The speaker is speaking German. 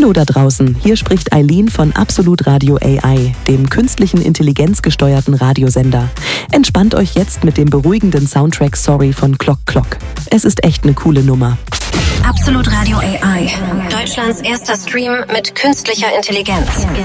Hallo da draußen, hier spricht Eileen von Absolut Radio AI, dem künstlichen intelligenzgesteuerten Radiosender. Entspannt euch jetzt mit dem beruhigenden Soundtrack Sorry von Clock Clock. Es ist echt eine coole Nummer. Absolut Radio AI, Deutschlands erster Stream mit künstlicher Intelligenz.